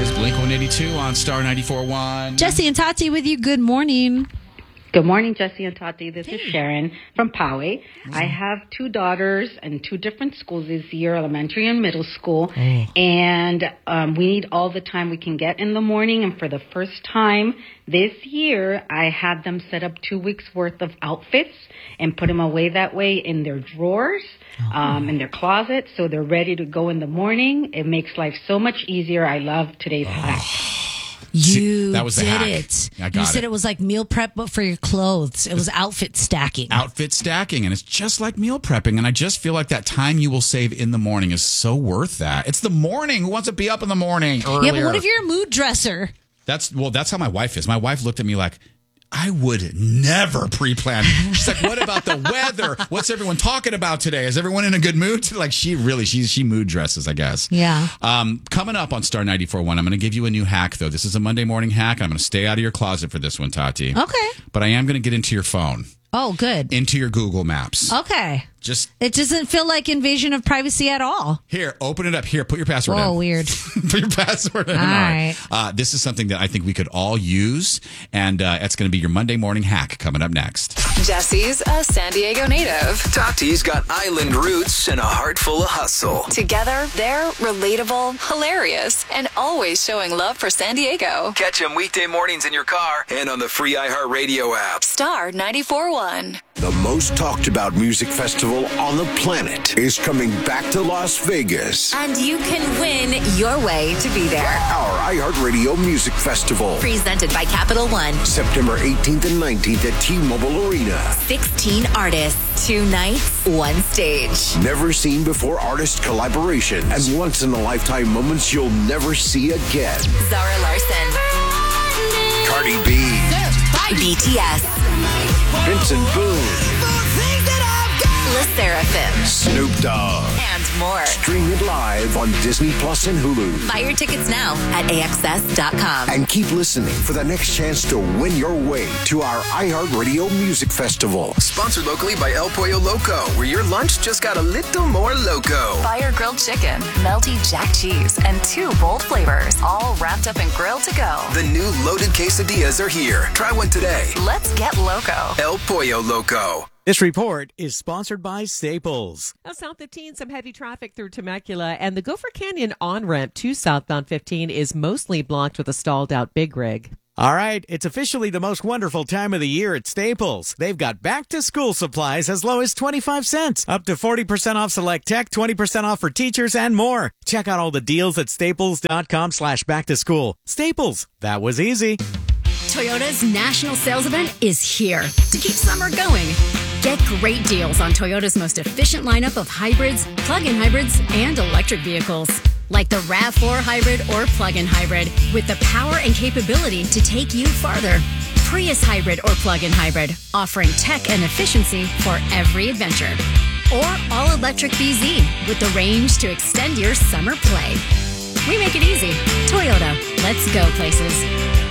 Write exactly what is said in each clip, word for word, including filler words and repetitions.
Here's Blink one eighty-two on Star ninety-four point one. Jesse and Tati with you. Good morning. Good morning, Jesse and Tati. This hey. is Sharon from Poway. Mm-hmm. I have two daughters in two different schools this year, elementary and middle school. Oh. And um, we need all the time we can get in the morning. And for the first time this year, I had them set up two weeks worth of outfits and put them away that way in their drawers, oh. um, in their closet. So they're ready to go in the morning. It makes life so much easier. I love today's hack. You See, that was the did hack. it. I got you said it. it was like meal prep, but for your clothes. It was outfit stacking. Outfit stacking, and it's just like meal prepping. And I just feel like that time you will save in the morning is so worth that. It's the morning. Who wants to be up in the morning earlier? Yeah, but what if you're a mood dresser? That's well. That's how my wife is. My wife looked at me like, I would never pre-plan. She's like, what about the weather? What's everyone talking about today? Is everyone in a good mood? Like, she really, she, she mood dresses, I guess. Yeah. Um, coming up on Star ninety-four point one, I'm going to give you a new hack, though. This is a Monday morning hack. I'm going to stay out of your closet for this one, Tati. Okay. But I am going to get into your phone. Oh, good. Into your Google Maps. Okay. Just It doesn't feel like invasion of privacy at all. Here, open it up. Here, put your password Whoa, in. weird. Put your password in. All right. Uh, this is something that I think we could all use, and uh, it's going to be your Monday morning hack coming up next. Jesse's a San Diego native. Tati's got island roots and a heart full of hustle. Together, they're relatable, hilarious, and always showing love for San Diego. Catch them weekday mornings in your car and on the free iHeartRadio app. Star ninety-four point one. The most talked about music festival on the planet is coming back to Las Vegas. And you can win your way to be there. Our iHeartRadio Music Festival. Presented by Capital One. September eighteenth and nineteenth at T-Mobile Arena. sixteen artists, two nights, one stage. Never seen before artist collaborations and once-in-a-lifetime moments you'll never see again. Zara Larson. Cardi B. B T S. Vincent Boone. Le Sserafim. Snoop Dogg. And more. Stream it live on Disney Plus and Hulu. Buy your tickets now at A X S dot com. And keep listening for the next chance to win your way to our iHeartRadio Music Festival. Sponsored locally by El Pollo Loco, where your lunch just got a little more loco. Fire grilled chicken, melty jack cheese, and two bold flavors, all wrapped up and grilled to go. The new loaded quesadillas are here. Try one today. Let's get loco. El Pollo Loco. This report is sponsored by Staples. Now, South fifteen, some heavy traffic through Temecula, and the Gopher Canyon on-ramp to southbound fifteen is mostly blocked with a stalled-out big rig. All right, it's officially the most wonderful time of the year at Staples. They've got back-to-school supplies as low as twenty-five cents, up to forty percent off select tech, twenty percent off for teachers, and more. Check out all the deals at staples.com slash back-to-school. Staples, that was easy. Toyota's national sales event is here to keep summer going. Get great deals on Toyota's most efficient lineup of hybrids, plug-in hybrids, and electric vehicles. Like the RAV four hybrid or plug-in hybrid with the power and capability to take you farther. Prius hybrid or plug-in hybrid, offering tech and efficiency for every adventure. Or all-electric B Z with the range to extend your summer play. We make it easy. Toyota. Let's go places.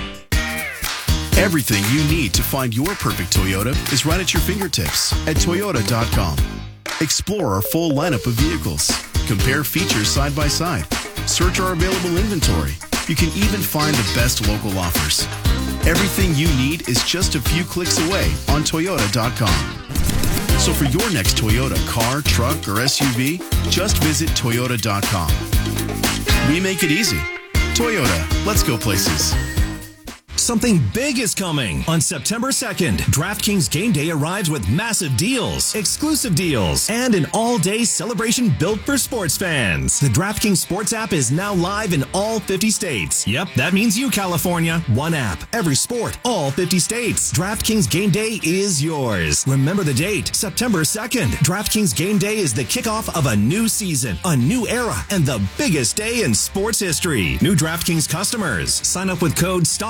Everything you need to find your perfect Toyota is right at your fingertips at Toyota dot com. Explore our full lineup of vehicles. Compare features side by side. Search our available inventory. You can even find the best local offers. Everything you need is just a few clicks away on Toyota dot com. So for your next Toyota car, truck, or S U V, just visit Toyota dot com. We make it easy. Toyota, let's go places. Something big is coming. On September second, DraftKings Game Day arrives with massive deals, exclusive deals, and an all-day celebration built for sports fans. The DraftKings Sports app is now live in all fifty states. Yep, that means you, California. One app, every sport, all fifty states. DraftKings Game Day is yours. Remember the date, September second. DraftKings Game Day is the kickoff of a new season, a new era, and the biggest day in sports history. New DraftKings customers, sign up with code STAR ninety-four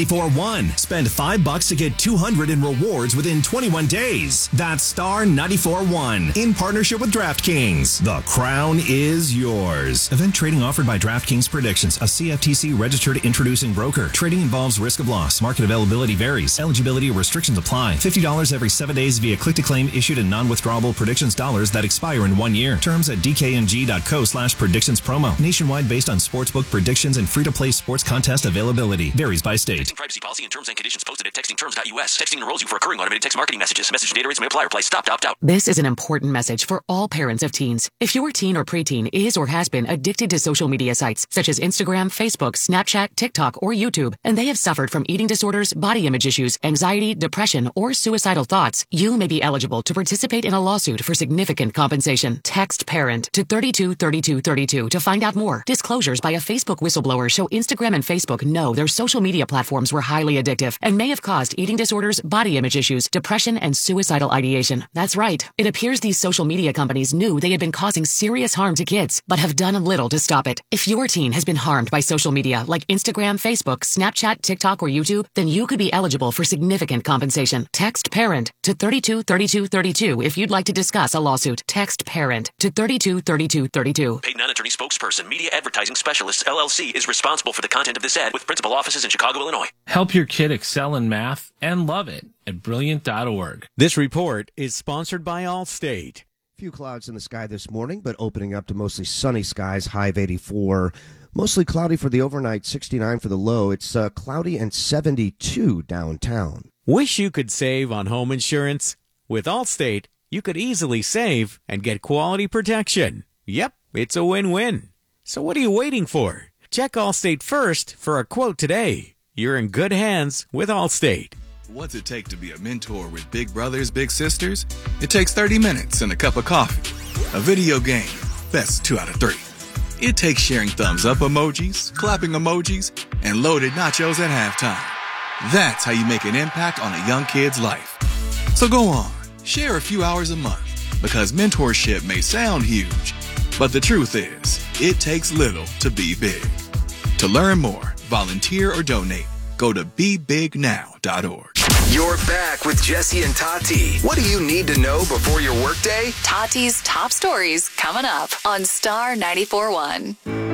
ninety-four one. Spend five bucks to get two hundred in rewards within twenty-one days. That's star ninety-four one. In partnership with DraftKings. The crown is yours. Event trading offered by DraftKings Predictions, a C F T C registered introducing broker. Trading involves risk of loss. Market availability varies. Eligibility restrictions apply. fifty dollars every seven days via click-to-claim issued in non-withdrawable predictions dollars that expire in one year. Terms at d k n g dot co slash predictions promo. Nationwide based on sportsbook predictions and free-to-play sports contest availability. Varies by state. Texting privacy policy and terms and conditions posted at texting terms dot u s. Texting enrolls you for recurring automated text marketing messages. Message data rates may apply. Reply stop to opt out. This is an important message for all parents of teens. If your teen or preteen is or has been addicted to social media sites such as Instagram, Facebook, Snapchat, TikTok, or YouTube, and they have suffered from eating disorders, body image issues, anxiety, depression, or suicidal thoughts, you may be eligible to participate in a lawsuit for significant compensation. Text PARENT to thirty-two thirty-two thirty-two to find out more. Disclosures by a Facebook whistleblower show Instagram and Facebook know their social media platforms were highly addictive and may have caused eating disorders, body image issues, depression, and suicidal ideation. That's right. It appears these social media companies knew they had been causing serious harm to kids, but have done little to stop it. If your teen has been harmed by social media like Instagram, Facebook, Snapchat, TikTok, or YouTube, then you could be eligible for significant compensation. Text PARENT to thirty-two thirty-two thirty-two if you'd like to discuss a lawsuit. Text PARENT to thirty-two thirty-two thirty-two. Paid non-attorney spokesperson, Media Advertising Specialists, L L C, is responsible for the content of this ad with principal offices in Chicago, Illinois. Help your kid excel in math and love it at brilliant dot org. This report is sponsored by Allstate. Few clouds in the sky this morning, but opening up to mostly sunny skies, high of eighty-four. Mostly cloudy for the overnight, sixty-nine for the low. It's uh, cloudy and seventy-two downtown. Wish you could save on home insurance? With Allstate, you could easily save and get quality protection. Yep, it's a win-win. So what are you waiting for? Check Allstate first for a quote today. You're in good hands with Allstate. What's it take to be a mentor with big brothers, big sisters? It takes thirty minutes and a cup of coffee. A video game, best two out of three. It takes sharing thumbs up emojis, clapping emojis, and loaded nachos at halftime. That's how you make an impact on a young kid's life. So go on, share a few hours a month, because mentorship may sound huge, but the truth is, it takes little to be big. To learn more, volunteer, or donate, go to be big now dot org. You're back with Jesse and Tati. What do you need to know before your workday? Tati's top stories coming up on Star ninety-four point one.